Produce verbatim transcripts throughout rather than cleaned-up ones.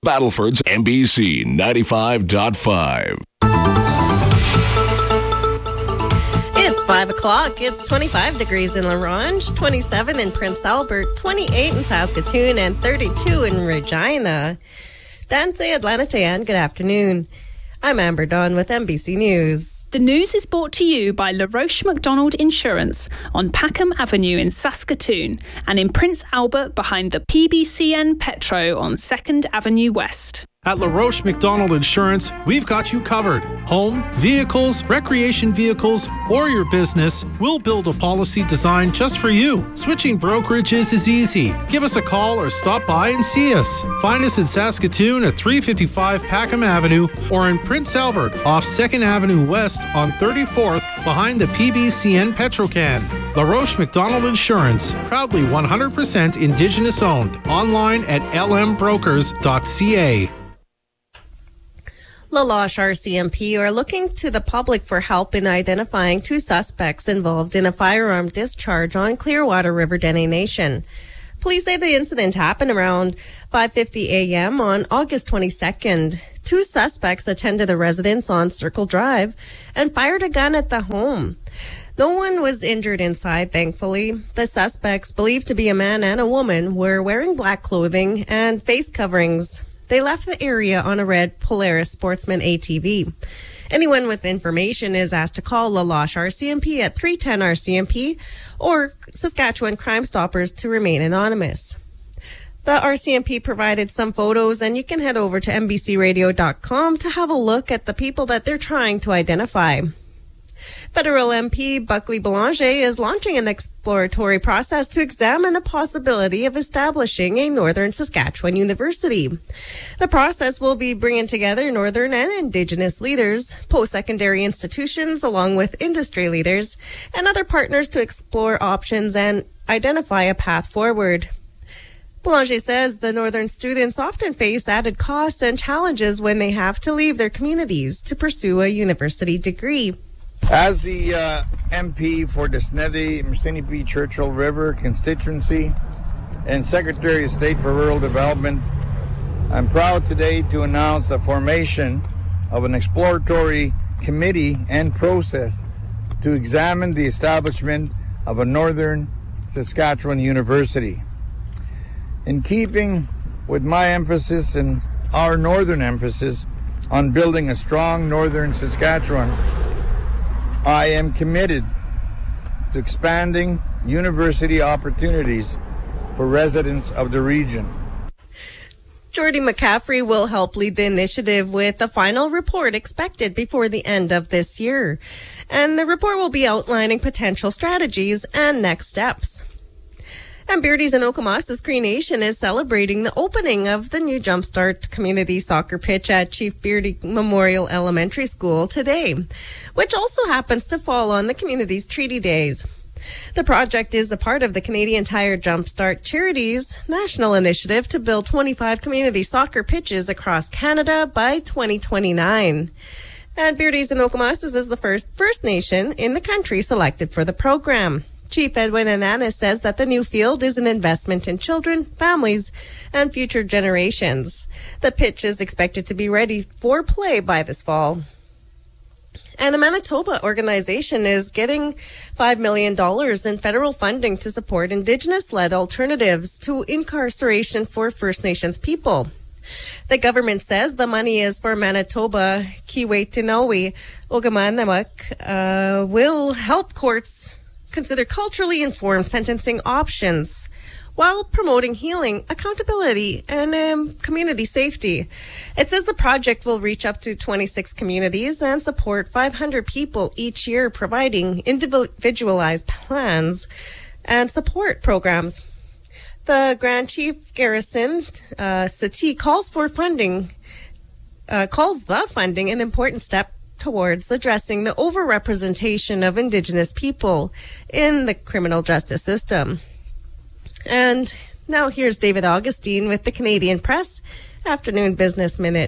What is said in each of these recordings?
Battleford's M B C ninety-five point five. It's five o'clock. It's twenty-five degrees in La Ronge, twenty-seven in Prince Albert, twenty-eight in Saskatoon, and thirty-two in Regina. Dante Atlanta, good afternoon. I'm Amber Dawn with M B C News. The news is brought to you by La Roche McDonald Insurance on Packham Avenue in Saskatoon and in Prince Albert behind the P B C N Petro on second Avenue West. At La Roche McDonald Insurance, we've got you covered. Home, vehicles, recreation vehicles, or your business, we'll build a policy designed just for you. Switching brokerages is easy. Give us a call or stop by and see us. Find us in Saskatoon at three fifty-five Packham Avenue or in Prince Albert off second Avenue West on thirty-fourth behind the P B C N Petrocan. La Roche McDonald Insurance, proudly one hundred percent Indigenous owned. Online at l m brokers dot c a. La Loche R C M P are looking to the public for help in identifying two suspects involved in a firearm discharge on Clearwater River Dene Nation. Police say the incident happened around five fifty a.m. on August twenty-second. Two suspects attended a residence on Circle Drive and fired a gun at the home. No one was injured inside, thankfully. The suspects, believed to be a man and a woman, were wearing black clothing and face coverings. They left the area on a red Polaris Sportsman A T V. Anyone with information is asked to call La Loche R C M P at three ten R C M P or Saskatchewan Crime Stoppers to remain anonymous. The R C M P provided some photos, and you can head over to m b c radio dot com to have a look at the people that they're trying to identify. Federal M P Buckley Boulanger is launching an exploratory process to examine the possibility of establishing a Northern Saskatchewan university. The process will be bringing together Northern and Indigenous leaders, post-secondary institutions, along with industry leaders, and other partners to explore options and identify a path forward. Boulanger says the Northern students often face added costs and challenges when they have to leave their communities to pursue a university degree. As the uh, M P for the Sneddie-Mercenary-Churchill River constituency and Secretary of State for Rural Development, I'm proud today to announce the formation of an exploratory committee and process to examine the establishment of a Northern Saskatchewan University. In keeping with my emphasis and our Northern emphasis on building a strong Northern Saskatchewan, I am committed to expanding university opportunities for residents of the region. Jordy McCaffrey will help lead the initiative with a final report expected before the end of this year. And the report will be outlining potential strategies and next steps. And Beardy's in Okamasa's Cree Nation is celebrating the opening of the new Jumpstart community soccer pitch at Chief Beardy Memorial Elementary School today, which also happens to fall on the community's Treaty Days. The project is a part of the Canadian Tire Jumpstart Charities national initiative to build twenty-five community soccer pitches across Canada by twenty twenty-nine. And Beardy's in Okamasa's is the first First Nation in the country selected for the program. Chief Edwin Ananis says that the new field is an investment in children, families, and future generations. The pitch is expected to be ready for play by this fall. And the Manitoba organization is getting five million dollars in federal funding to support Indigenous-led alternatives to incarceration for First Nations people. The government says the money is for Manitoba, Kiiwetinowi, Ogamanamuk, uh, will help courts consider culturally informed sentencing options while promoting healing, accountability, and um, community safety. It says the project will reach up to twenty-six communities and support five hundred people each year, providing individualized plans and support programs. The Grand Chief Garrison uh, Sati calls for funding, uh, calls the funding an important step towards addressing the overrepresentation of Indigenous people in the criminal justice system. And now here's David Augustine with the Canadian Press Afternoon Business Minute.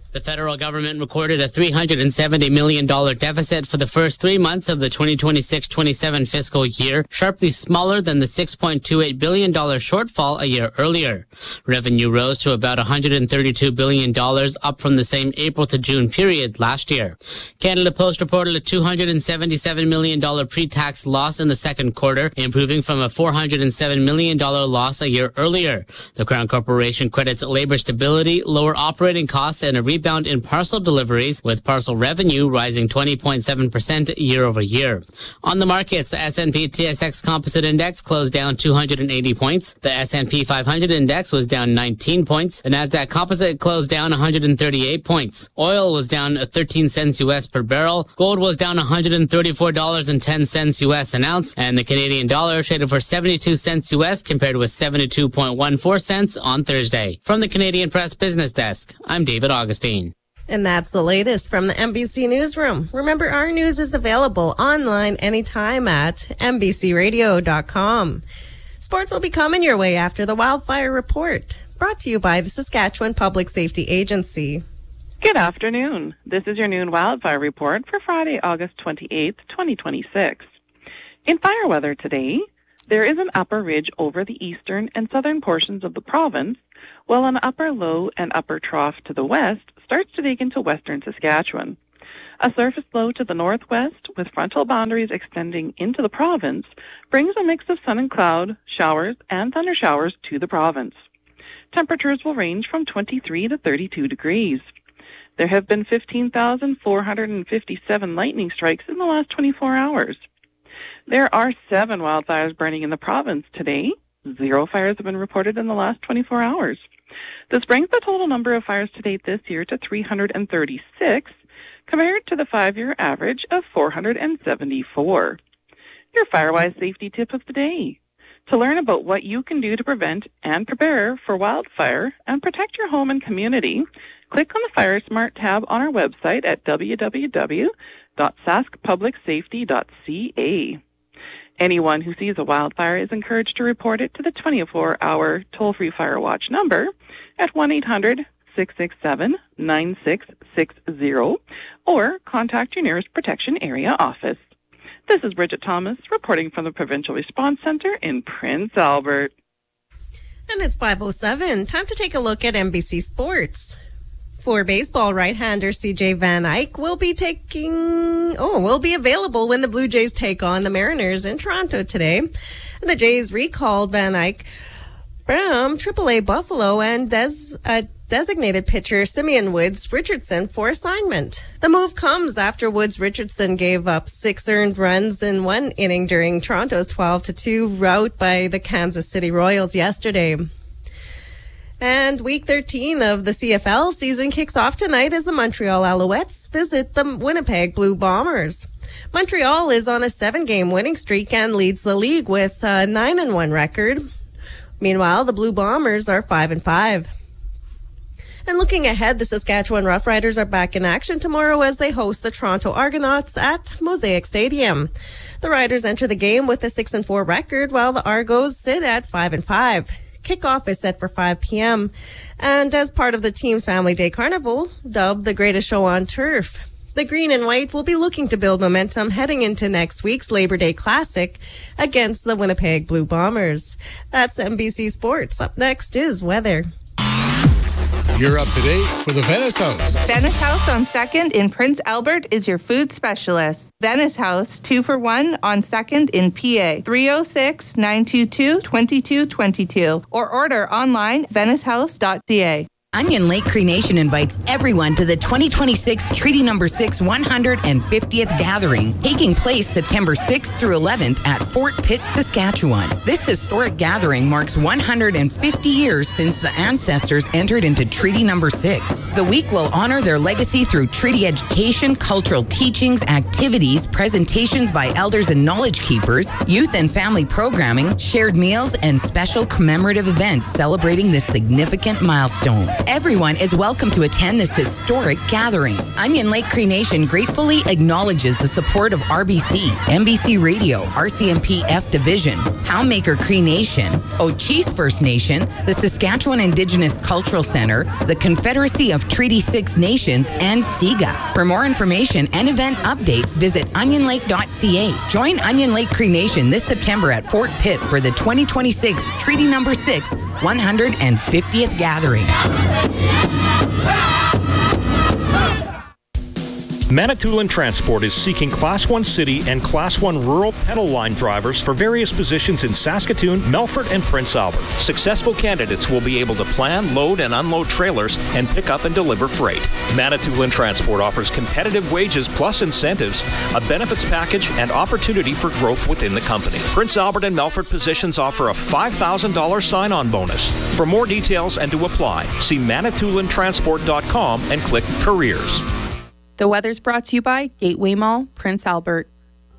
The federal government recorded a three hundred seventy million dollars deficit for the first three months of the twenty twenty-six twenty-seven fiscal year, sharply smaller than the six point two eight billion dollars shortfall a year earlier. Revenue rose to about one hundred thirty-two billion dollars, up from the same April to June period last year. Canada Post reported a two hundred seventy-seven million dollars pre-tax loss in the second quarter, improving from a four hundred seven million dollars loss a year earlier. The Crown Corporation credits labor stability, lower operating costs, and a rebound in parcel deliveries, with parcel revenue rising twenty point seven percent year over year. On the markets, the S and P T S X Composite Index closed down two hundred eighty points. The S and P five hundred Index was down nineteen points. The Nasdaq Composite closed down one hundred thirty-eight points. Oil was down thirteen cents U S per barrel. Gold was down one hundred thirty-four dollars and ten cents U S an ounce, and the Canadian dollar traded for seventy-two cents U S compared with seventy-two point one four cents on Thursday. From the Canadian Press Business Desk, I'm David Augustine. And that's the latest from the N B C Newsroom. Remember, our news is available online anytime at N B C radio dot com. Sports will be coming your way after the Wildfire Report, brought to you by the Saskatchewan Public Safety Agency. Good afternoon. This is your noon Wildfire Report for Friday, August twenty-eighth, twenty twenty-six. In fire weather today, there is an upper ridge over the eastern and southern portions of the province, while an upper low and upper trough to the west starts to dig into western Saskatchewan. A surface low to the northwest, with frontal boundaries extending into the province, brings a mix of sun and cloud, showers, and thunder showers to the province. Temperatures will range from twenty-three to thirty-two degrees. There have been fifteen thousand four hundred fifty-seven lightning strikes in the last twenty-four hours. There are seven wildfires burning in the province today. Zero fires have been reported in the last twenty-four hours. This brings the total number of fires to date this year to three hundred thirty-six, compared to the five-year average of four hundred seventy-four. Your FireWise safety tip of the day. To learn about what you can do to prevent and prepare for wildfire and protect your home and community, click on the FireSmart tab on our website at w w w dot sask public safety dot c a. Anyone who sees a wildfire is encouraged to report it to the twenty-four hour toll-free Fire Watch number at one eight hundred six six seven nine six six zero or contact your nearest protection area office. This is Bridget Thomas reporting from the Provincial Response Centre in Prince Albert. And it's five oh seven. Time to take a look at N B C Sports. For baseball, right-hander C J Van Eyck will be taking, oh, will be available when the Blue Jays take on the Mariners in Toronto today. And the Jays recalled Van Eyck from triple A Buffalo and des, uh, designated pitcher Simeon Woods Richardson for assignment. The move comes after Woods Richardson gave up six earned runs in one inning during Toronto's twelve to two rout by the Kansas City Royals yesterday. And week thirteen of the C F L season kicks off tonight as the Montreal Alouettes visit the Winnipeg Blue Bombers. Montreal is on a seven-game winning streak and leads the league with a nine and one record. Meanwhile, the Blue Bombers are five and five. And looking ahead, the Saskatchewan Roughriders are back in action tomorrow as they host the Toronto Argonauts at Mosaic Stadium. The Riders enter the game with a six and four record, while the Argos sit at five and five. Kickoff is set for five p.m. And as part of the team's Family Day Carnival, dubbed the greatest show on turf, the Green and White will be looking to build momentum heading into next week's Labor Day Classic against the Winnipeg Blue Bombers. That's N B C Sports. Up next is weather. You're up to date for the Venice House. Venice House on second in Prince Albert is your food specialist. Venice House, two for one on second in P A. three oh six, nine two two, two two two two. Or order online, venice house dot c a. Onion Lake Cree Nation invites everyone to the twenty twenty-six Treaty Number six one hundred fiftieth Gathering, taking place September sixth through eleventh at Fort Pitt, Saskatchewan. This historic gathering marks one hundred fifty years since the ancestors entered into Treaty Number six. The week will honor their legacy through treaty education, cultural teachings, activities, presentations by elders and knowledge keepers, youth and family programming, shared meals, and special commemorative events celebrating this significant milestone. Everyone is welcome to attend this historic gathering. Onion Lake Cree Nation gratefully acknowledges the support of R B C, N B C Radio, R C M P F Division, Poundmaker Cree Nation, Ochese First Nation, the Saskatchewan Indigenous Cultural Center, the Confederacy of Treaty Six Nations, and SIGA. For more information and event updates, visit onion lake dot c a. Join Onion Lake Cree Nation this September at Fort Pitt for the twenty twenty-six Treaty Number six one hundred fiftieth Gathering. Manitoulin Transport is seeking Class one City and Class one Rural pedal line drivers for various positions in Saskatoon, Melfort, and Prince Albert. Successful candidates will be able to plan, load, and unload trailers and pick up and deliver freight. Manitoulin Transport offers competitive wages plus incentives, a benefits package, and opportunity for growth within the company. Prince Albert and Melfort positions offer a five thousand dollars sign-on bonus. For more details and to apply, see manitoulin transport dot com and click Careers. The weather's brought to you by Gateway Mall, Prince Albert.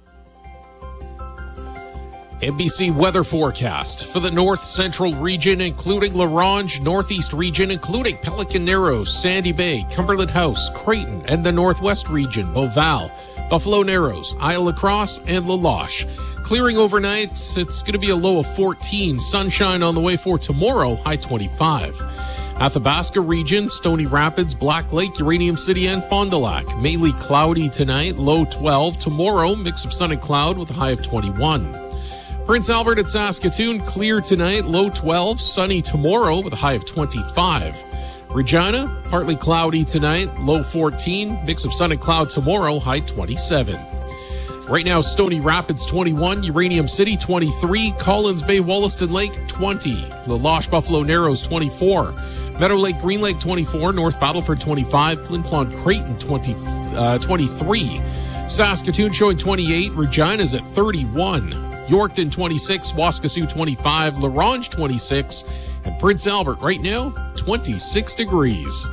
N B C weather forecast for the north central region, including La Ronge, northeast region, including Pelican Narrows, Sandy Bay, Cumberland House, Creighton, and the northwest region, Beauval, Buffalo Narrows, Isle La Crosse, and La Loche. Clearing overnight, it's going to be a low of fourteen. Sunshine on the way for tomorrow, high twenty-five. Athabasca region, Stony Rapids, Black Lake, Uranium City, and Fond du Lac. Mainly cloudy tonight, low twelve. Tomorrow, mix of sun and cloud with a high of twenty-one. Prince Albert and Saskatoon, clear tonight, low twelve. Sunny tomorrow with a high of twenty-five. Regina, partly cloudy tonight, low fourteen. Mix of sun and cloud tomorrow, high twenty-seven. Right now, Stony Rapids twenty-one, Uranium City twenty-three, Collins Bay, Wollaston Lake twenty, La Loche, Buffalo Narrows twenty-four, Meadow Lake, Green Lake twenty-four, North Battleford twenty-five, Flin Flon, Creighton twenty, uh, twenty-three, Saskatoon showing twenty-eight, Regina's at thirty-one, Yorkton twenty-six, Waskesiu twenty-five, La Ronge twenty-six, and Prince Albert right now twenty-six degrees.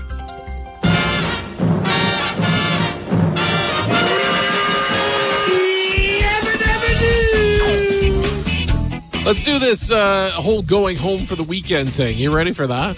Let's do this uh, whole going home for the weekend thing. You ready for that?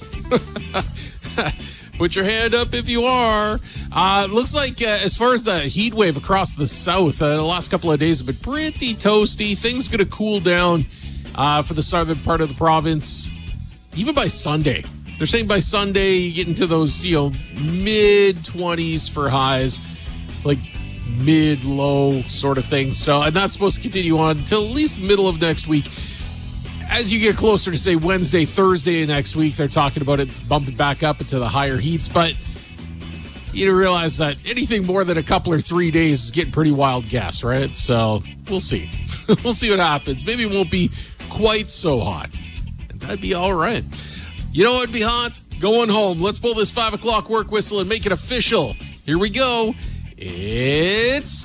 Put your hand up if you are. Uh, looks like uh, as far as the heat wave across the south, uh, the last couple of days have been pretty toasty. Things going to cool down uh, for the southern part of the province, even by Sunday. They're saying by Sunday you get into those, you know, mid twenties for highs, like mid-low sort of thing. So, and that's supposed to continue on until at least middle of next week. As you get closer to, say, Wednesday, Thursday next week, they're talking about it bumping back up into the higher heats. But you realize that anything more than a couple or three days is getting pretty wild guess, right? So we'll see. We'll see what happens. Maybe it won't be quite so hot. And that'd be all right. You know what would be hot? Going home. Let's pull this five o'clock work whistle and make it official. Here we go. It's